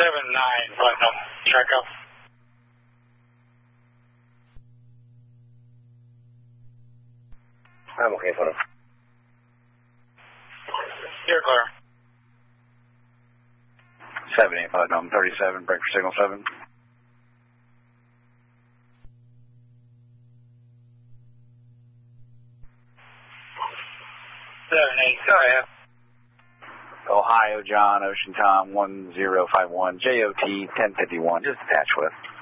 Putnam, check up. I'm okay, Putnam. You're clear. 78 Putnam, 37, break for signal 7. 78, go ahead. Ohio John, Ocean Tom, 1051, JOT 1051, just attach with.